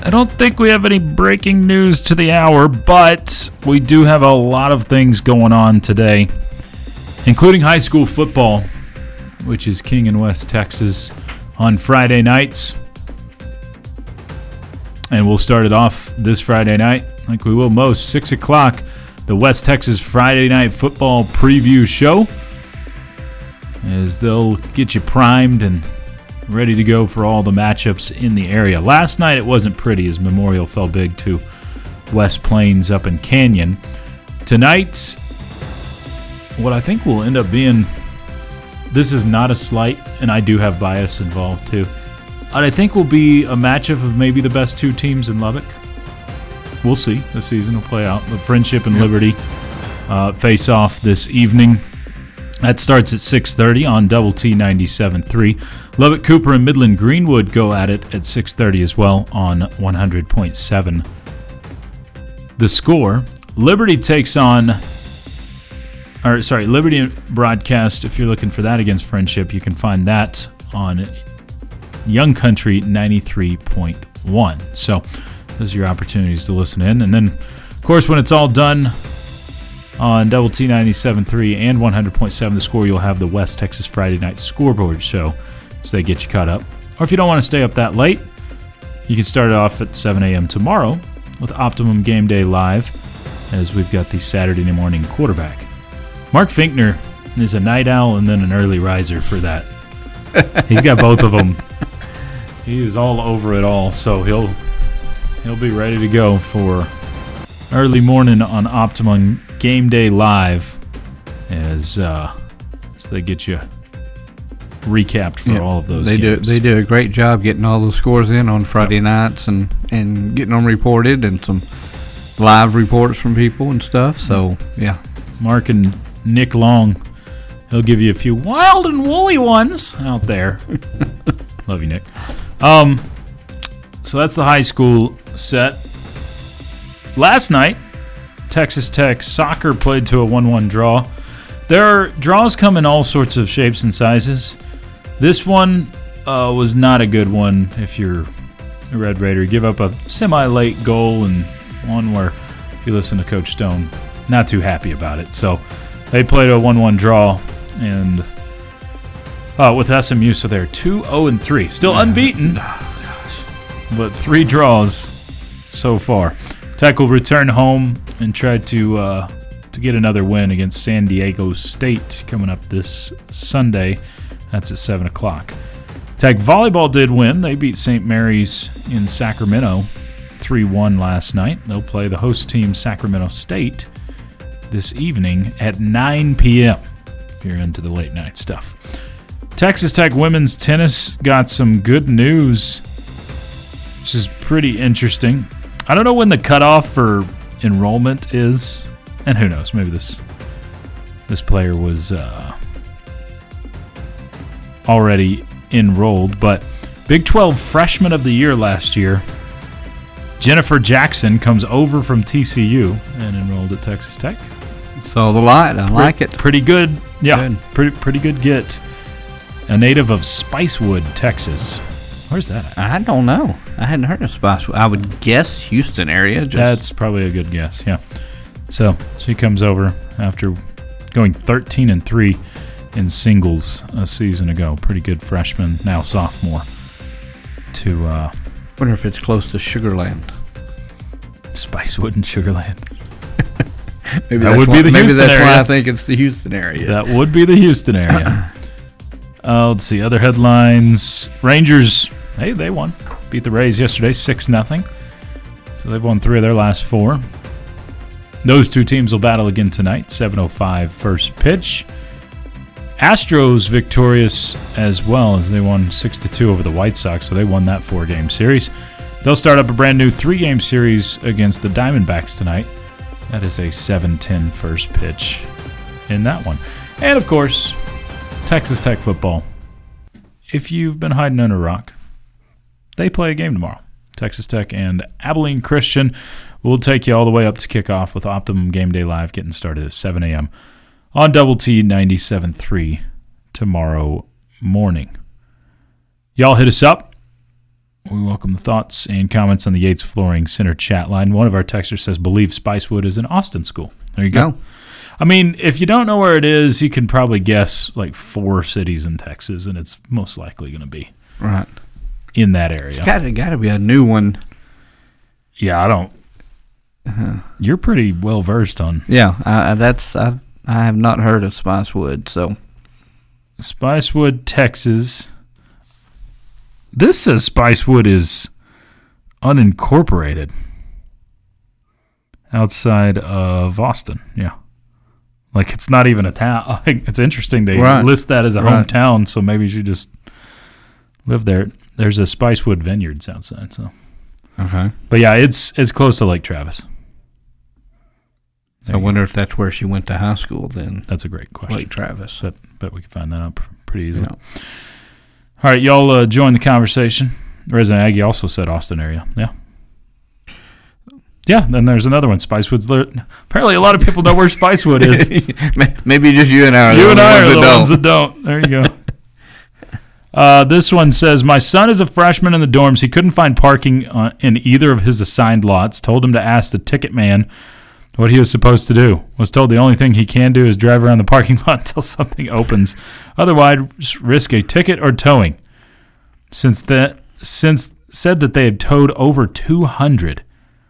I don't think we have any breaking news to the hour, but we do have a lot of things going on today, including high school football, which is king in West Texas on Friday nights. And we'll start it off this Friday night, like we will most, 6 o'clock, the West Texas Friday Night Football Preview Show, as they'll get you primed and ready to go for all the matchups in the area. Last night it wasn't pretty as Memorial fell big to West Plains up in Canyon. Tonight, what I think will end up being, this is not a slight, and I do have bias involved too, I think will be a matchup of maybe the best two teams in Lubbock. We'll see. The season will play out. The Friendship and Liberty face off this evening. That starts at 6:30 on Double T 97.3. Lubbock Cooper and Midland Greenwood go at it at 6:30 as well on 100.7. The Score. Liberty takes on, Liberty broadcast, if you're looking for that against Friendship, you can find that on Young Country 93.1. So those are your opportunities to listen in. And then, of course, when it's all done, on Double T 97.3 and 100.7 The Score, you'll have the West Texas Friday Night Scoreboard Show, so they get you caught up. Or if you don't want to stay up that late, you can start it off at 7 a.m. tomorrow with Optimum Game Day Live, as we've got the Saturday morning quarterback. Mark Finkner is a night owl and then an early riser for that. He's got both of them. He is all over it all, so he'll be ready to go for early morning on Optimum Game Day Live, as they get you recapped for all of those games. They do a great job getting all those scores in on Friday nights and getting them reported, and some live reports from people and stuff. So, yeah. Mark and Nick Long, he'll give you a few wild and woolly ones out there. Love you, Nick. So that's the high school set. Last night, Texas Tech soccer played to a 1-1 draw. There are draws come in all sorts of shapes and sizes. This one was not a good one if you're a Red Raider. You give up a semi-late goal, and one where, if you listen to Coach Stone, not too happy about it. So they played a 1-1 draw, and with SMU, so they're 2-0-3. Still unbeaten, but 3 draws so far. Tech will return home and try to get another win against San Diego State coming up this Sunday. That's at 7 o'clock. Tech volleyball did win. They beat St. Mary's in Sacramento 3-1 last night. They'll play the host team, Sacramento State, this evening at 9 p.m. if you're into the late night stuff. Texas Tech women's tennis got some good news, which is pretty interesting. I don't know when the cutoff for enrollment is, and who knows, maybe this player was already enrolled, but Big 12 Freshman of the Year last year, Jennifer Jackson, comes over from TCU and enrolled at Texas Tech. Saw the light. I like it. Pretty good. Yeah, good. Pretty good get. A native of Spicewood, Texas. Where's that at? I don't know. I hadn't heard of Spicewood. I would guess Houston area. That's probably a good guess, yeah. So she comes over after going 13-3 in singles a season ago. Pretty good freshman, now sophomore. To wonder if it's close to Sugarland. Spicewood and Sugarland. Maybe that would be the Houston area. Why I think it's the Houston area. That would be the Houston area. Let's see, other headlines. Rangers, hey, they won. Beat the Rays yesterday 6-0. So they've won 3 of their last 4. Those two teams will battle again tonight, 7:05 first pitch. Astros victorious as well, as they won 6-2 over the White Sox, so they won that 4-game series. They'll start up a brand new 3-game series against the Diamondbacks tonight. That is a 7:10 first pitch in that one. And, of course, Texas Tech football. If you've been hiding under a rock, they play a game tomorrow. Texas Tech and Abilene Christian will take you all the way up to kickoff with Optimum Game Day Live getting started at 7 a.m. on Double T 97.3 tomorrow morning. Y'all hit us up. We welcome the thoughts and comments on the Yates Flooring Center chat line. One of our texters says, believe Spicewood is an Austin school. There you go. No. I mean, if you don't know where it is, you can probably guess like 4 cities in Texas, and it's most likely going to be right in that area. It's got to be a new one. Yeah, I don't. You're pretty well versed on. Yeah, I have not heard of Spicewood. So Spicewood, Texas. This says Spicewood is unincorporated outside of Austin. Yeah. Like, it's not even a town. It's interesting they list that as a hometown, so maybe you should just live there. There's a Spicewood Vineyards outside. So, okay. But, yeah, it's close to Lake Travis. I wonder if that's where she went to high school then. That's a great question. Lake Travis. Bet we can find that out pretty easily. Yeah. All right, y'all join the conversation. Resident Aggie also said Austin area. Yeah. Yeah, then there's another one. Spicewood's apparently a lot of people know where Spicewood is. Maybe just you and I are the ones that don't. There you go. This one says, my son is a freshman in the dorms. He couldn't find parking in either of his assigned lots. Told him to ask the ticket man what he was supposed to do. Was told the only thing he can do is drive around the parking lot until something opens. Otherwise, risk a ticket or towing. Since said that they had towed over 200.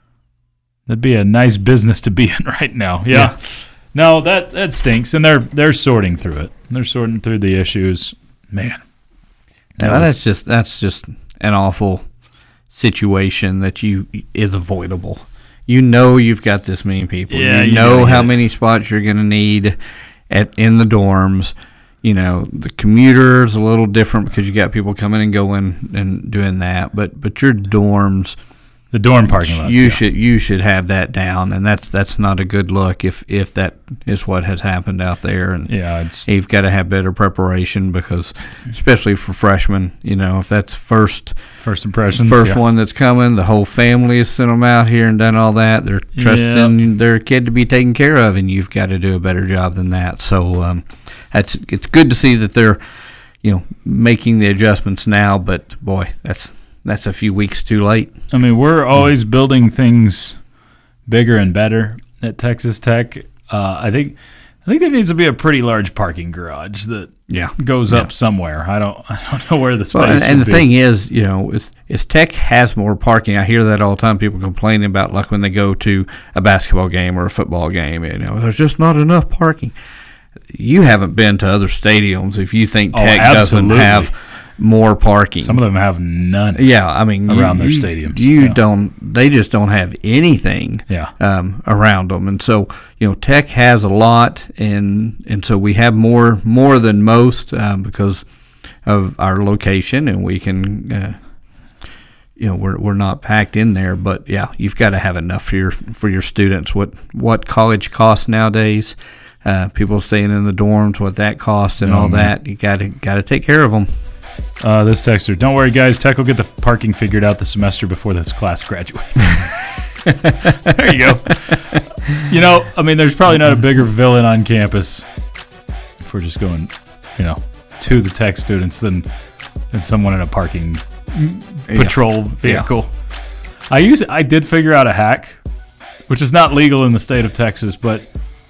That'd be a nice business to be in right now. Yeah. No, that stinks, and they're sorting through it. They're sorting through the issues. Man, that's just an awful situation that is avoidable. You know you've got this many people. Yeah, you know how many spots you're going to need in the dorms. You know, the commuter's a little different because you got people coming and going and doing that. But your dorms, the dorm parking lots, you should have that down, and that's not a good look if that is what has happened out there. And you've got to have better preparation because, especially for freshmen, you know, if that's first impressions, one that's coming, the whole family has sent them out here and done all that. They're trusting their kid to be taken care of, and you've got to do a better job than that. So it's good to see that they're, you know, making the adjustments now. But boy, that's a few weeks too late. I mean, we're always building things bigger and better at Texas Tech. I think there needs to be a pretty large parking garage that goes up somewhere. I don't know where the space and the thing is, you know, is Tech has more parking. I hear that all the time. People complaining about like when they go to a basketball game or a football game, you know, there's just not enough parking. You haven't been to other stadiums if you think Tech doesn't have more parking. Some of them have none. Yeah, I mean, around their stadiums. They just don't have anything around them. And so, you know, Tech has a lot, and so we have more than most because of our location, and we can you know, we're not packed in there. But yeah, you've got to have enough for your students. What college costs nowadays, people staying in the dorms, what that costs and all that, you got to take care of them. This texter, don't worry, guys. Tech will get the parking figured out the semester before this class graduates. There you go. You know, I mean, there's probably not a bigger villain on campus if we're just going, you know, to the Tech students than someone in a parking patrol vehicle. Yeah. I did figure out a hack, which is not legal in the state of Texas, but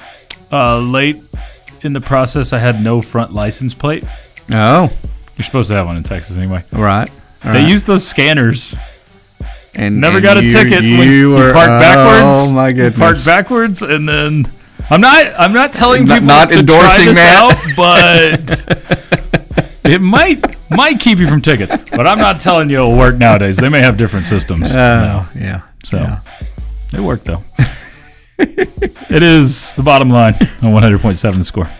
late in the process, I had no front license plate. Oh. You're supposed to have one in Texas anyway. Right. They use those scanners. And never got a ticket when you parked backwards. Oh my goodness! Parked backwards, and then I'm not telling people not to endorsing try this that out, but it might keep you from tickets. But I'm not telling you it'll work nowadays. They may have different systems. Yeah. So it worked though. It is the bottom line on 100.7 The Score.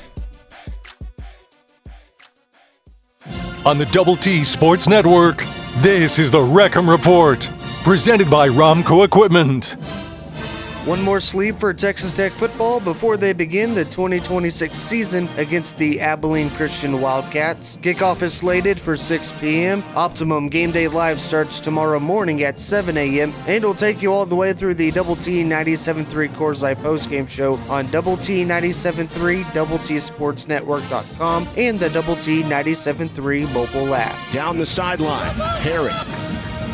On the Double T Sports Network, this is the Wreckham Report, presented by Romco Equipment. One more sleep for Texas Tech football before they begin the 2026 season against the Abilene Christian Wildcats. Kickoff is slated for 6 p.m. Optimum Game Day Live starts tomorrow morning at 7 a.m. and will take you all the way through the Double T 97.3 Coors Light postgame show on Double T 97.3, DoubleTSportsNetwork.com, and the Double T 97.3 mobile app. Down the sideline, Herring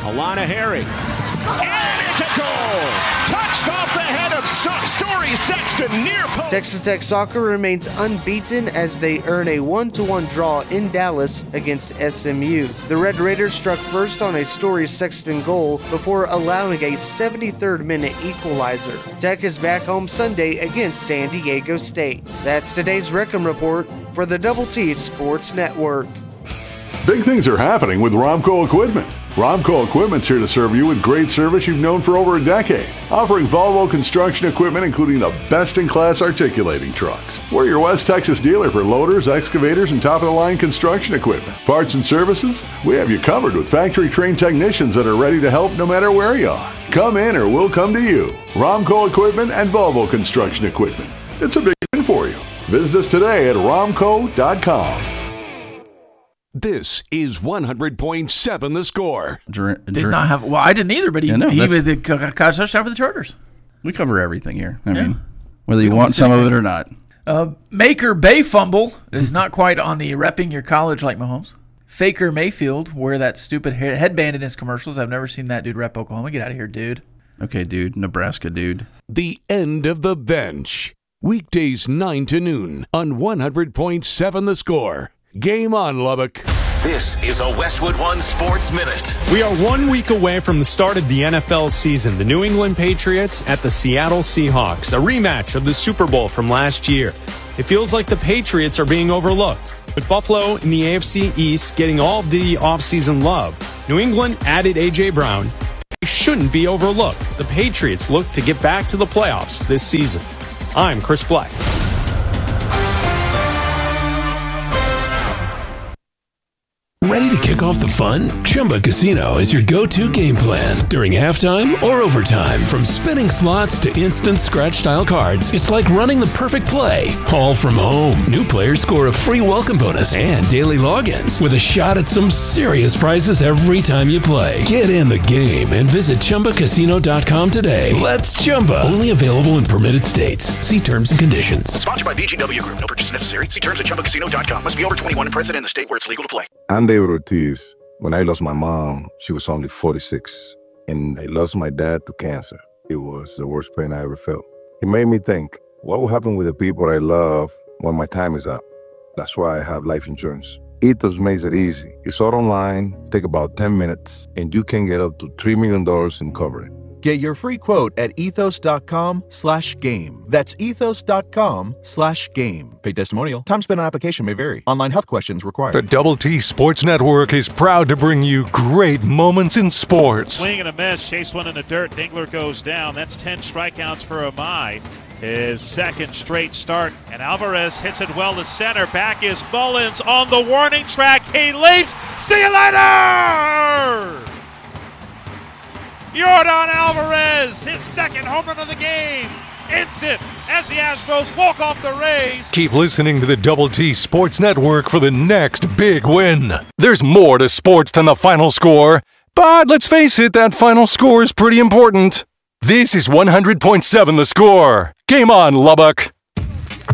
Alana Harry. And it's a goal! Touched off the head of Story Sexton near post. Texas Tech soccer remains unbeaten as they earn a 1-1 draw in Dallas against SMU. The Red Raiders struck first on a Story Sexton goal before allowing a 73rd minute equalizer. Tech is back home Sunday against San Diego State. That's today's Reckham Report for the Double T Sports Network. Big things are happening with Romco Equipment. Romco Equipment's here to serve you with great service you've known for over a decade, offering Volvo construction equipment including the best-in-class articulating trucks. We're your West Texas dealer for loaders, excavators, and top-of-the-line construction equipment. Parts and services? We have you covered with factory-trained technicians that are ready to help no matter where you are. Come in or we'll come to you. Romco Equipment and Volvo construction equipment. It's a big win for you. Visit us today at romco.com. This is 100.7 The Score. Did not have. Well, I didn't either, but he caught a touchdown for the Chargers. We cover everything here. I mean, whether you want some of it or not. Maker Bay fumble is not quite on the repping your college like Mahomes. Faker Mayfield wear that stupid headband in his commercials. I've never seen that dude rep Oklahoma. Get out of here, dude. Okay, dude. Nebraska, dude. The end of the bench. Weekdays 9 to noon on 100.7 The Score. Game on, Lubbock. This is a Westwood One Sports Minute. We are 1 week away from the start of the NFL season. The New England Patriots at the Seattle Seahawks, a rematch of the Super Bowl from last year. It feels like the Patriots are being overlooked, with Buffalo in the AFC East getting all of the offseason love. New England added A.J. Brown. They shouldn't be overlooked. The Patriots look to get back to the playoffs this season. I'm Chris Black. Ready to kick off the fun? Chumba Casino is your go-to game plan during halftime or overtime. From spinning slots to instant scratch-style cards, it's like running the perfect play, all from home. New players score a free welcome bonus and daily logins with a shot at some serious prizes every time you play. Get in the game and visit ChumbaCasino.com today. Let's Chumba. Only available in permitted states. See terms and conditions. Sponsored by VGW Group. No purchase necessary. See terms at ChumbaCasino.com. Must be over 21 and present in the state where it's legal to play. I'm David Ortiz. When I lost my mom, she was only 46, and I lost my dad to cancer. It was the worst pain I ever felt. It made me think, what will happen with the people I love when my time is up? That's why I have life insurance. Ethos makes it easy. It's all online, take about 10 minutes, and you can get up to $3 million in coverage. Get your free quote at ethos.com/game. That's ethos.com/game. Paid testimonial. Time spent on application may vary. Online health questions required. The Double T Sports Network is proud to bring you great moments in sports. Swing and a miss. Chase one in the dirt. Dingler goes down. That's 10 strikeouts for Amai. His second straight start. And Alvarez hits it well to center. Back is Mullins on the warning track. He leaps. See you later! Yordan Alvarez, his second home run of the game, ends it as the Astros walk off the Rays. Keep listening to the Double T Sports Network for the next big win. There's more to sports than the final score, but let's face it, that final score is pretty important. This is 100.7 The Score. Game on, Lubbock.